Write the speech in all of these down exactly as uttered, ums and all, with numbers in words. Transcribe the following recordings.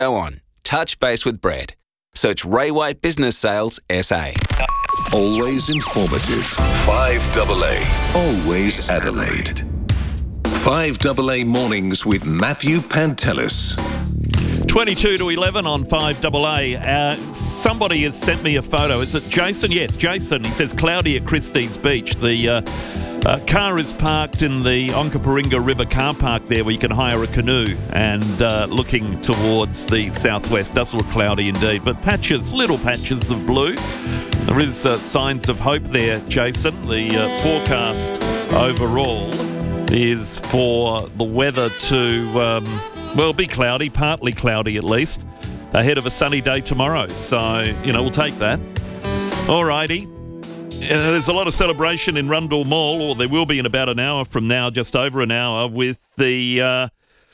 Go on, touch base with Brett. Search Ray White Business Sales S A. Always informative. five A A. Always Adelaide. five A A Mornings with Matthew Pantelis. twenty-two to eleven on five A A. Uh, somebody has sent me a photo. Is it Jason? Yes, Jason. He says cloudy at Christie's Beach. The uh, uh, car is parked in the Onkaparinga River car park there where you can hire a canoe, and uh, looking towards the southwest. Does look cloudy indeed, but patches, little patches of blue. There is uh, signs of hope there, Jason. The uh, forecast overall is for the weather to... Um, Well, be cloudy, partly cloudy at least, ahead of a sunny day tomorrow. So, you know, we'll take that. All righty. Uh, there's a lot of celebration in Rundle Mall, or there will be in about an hour from now, just over an hour, with the uh,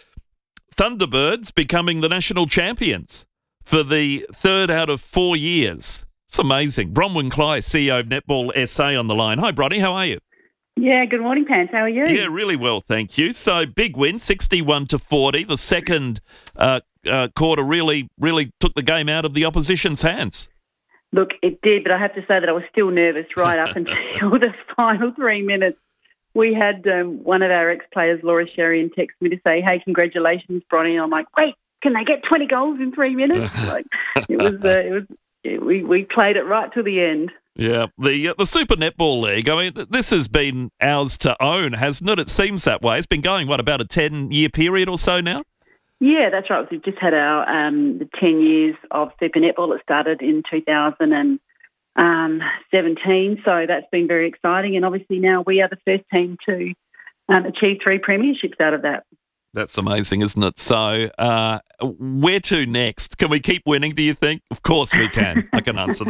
Thunderbirds becoming the national champions for the third out of four years. It's amazing. Bronwyn Cly, C E O of Netball S A on the line. Hi, Bronny, how are you? Yeah, good morning, Pants. How are you? Yeah, really well, thank you. So, big win, sixty-one to forty. The second uh, uh, quarter really, really took the game out of the opposition's hands. Look, it did, but I have to say that I was still nervous right up until the final three minutes. We had um, one of our ex-players, Laura Sherian, text me to say, "Hey, congratulations, Bronny." And I'm like, "Wait, can they get twenty goals in three minutes?" Like, it was, uh, it was. It, we we played it right to the end. Yeah, the uh, the Super Netball League, I mean, this has been ours to own, hasn't it? It seems that way. It's been going, what, about a ten-year period or so now? Yeah, that's right. We've just had our um, the ten years of Super Netball. It started in two thousand seventeen, so that's been very exciting. And obviously now we are the first team to um, achieve three premierships out of that. That's amazing, isn't it? So, uh, where to next? Can we keep winning, do you think? Of course we can. I can answer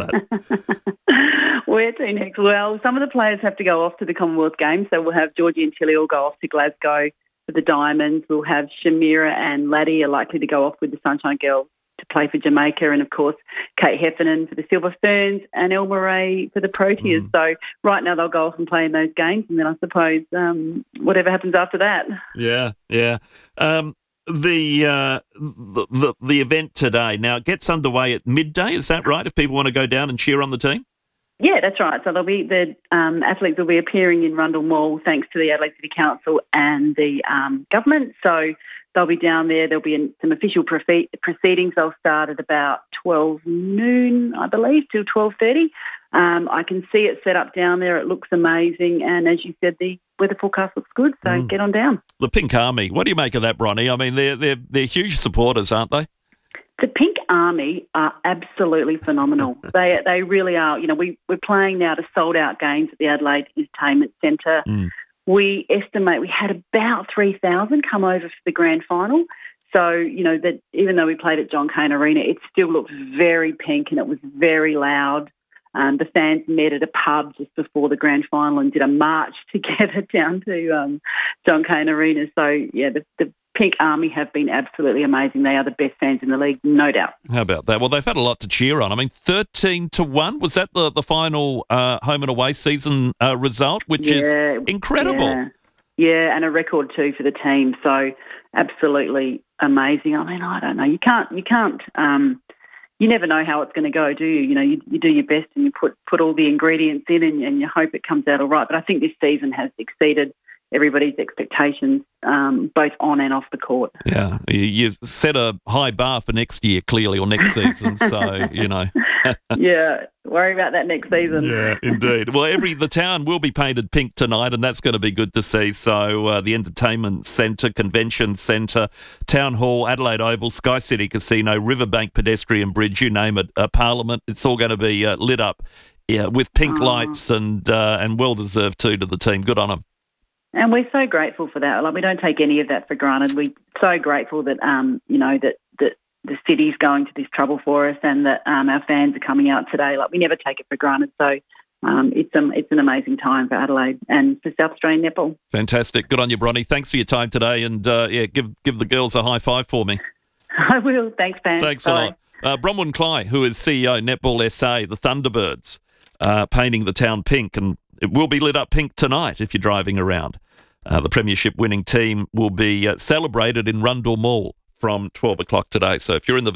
that. Where to next? Well, some of the players have to go off to the Commonwealth Games. So we'll have Georgie and Tilly will go off to Glasgow for the Diamonds. We'll have Shamira and Laddie are likely to go off with the Sunshine Girls to play for Jamaica. And, of course, Kate Heffernan for the Silver Ferns and El Murray for the Proteas. Mm. So right now they'll go off and play in those games. And then I suppose um, whatever happens after that. Yeah, yeah. Um, the, uh, the the the event today, now it gets underway at midday, is that right, if people want to go down and cheer on the team? Yeah, that's right. So they'll be the um, athletes will be appearing in Rundle Mall thanks to the Adelaide City Council and the um, government. So they'll be down there. There'll be some official proceedings. They'll start at about twelve noon, I believe, till twelve thirty. Um, I can see it set up down there. It looks amazing. And as you said, the weather forecast looks good. So mm. get on down. The Pink Army. What do you make of that, Bronny? I mean, they're they're they're huge supporters, aren't they? The Pink Army are absolutely phenomenal. they they really are. You know, we, we're playing now to sold-out games at the Adelaide Entertainment Centre. Mm. We estimate we had about three thousand come over for the grand final. So, you know, that even though we played at John Cain Arena, it still looked very pink and it was very loud. Um, the fans met at a pub just before the grand final and did a march together down to um, John Cain Arena. So, yeah, the, the Pink Army have been absolutely amazing. They are the best fans in the league, no doubt. How about that? Well, they've had a lot to cheer on. I mean, thirteen to one, was that the, the final uh, home and away season uh, result, which yeah, is incredible. Yeah. yeah, and a record too for the team. So absolutely amazing. I mean, I don't know. You can't, you can't, um, you never know how it's going to go, do you? You know, you, you do your best and you put, put all the ingredients in and, and you hope it comes out all right. But I think this season has exceeded everybody's expectations, um, both on and off the court. Yeah, you've set a high bar for next year, clearly, or next season. So, you know. yeah, worry about that next season. Yeah, indeed. Well, every the town will be painted pink tonight, and that's going to be good to see. So uh, the Entertainment Centre, Convention Centre, Town Hall, Adelaide Oval, Sky City Casino, Riverbank Pedestrian Bridge, you name it, uh, Parliament, it's all going to be uh, lit up yeah, with pink oh. lights and, uh, and well-deserved too to the team. Good on them. And we're so grateful for that. Like, we don't take any of that for granted. We're so grateful that, um, you know, that, that the city's going to this trouble for us and that um, our fans are coming out today. Like, we never take it for granted. So um, it's, um, it's an amazing time for Adelaide and for South Australian netball. Fantastic. Good on you, Bronny. Thanks for your time today. And, uh, yeah, give give the girls a high five for me. I will. Thanks, Pam. Thanks Bye. a lot. Uh, Bronwyn Cly, who is C E O Netball S A, the Thunderbirds, uh, painting the town pink. And it will be lit up pink tonight if you're driving around. Uh, the premiership winning team will be uh, celebrated in Rundle Mall from twelve o'clock today. So if you're in the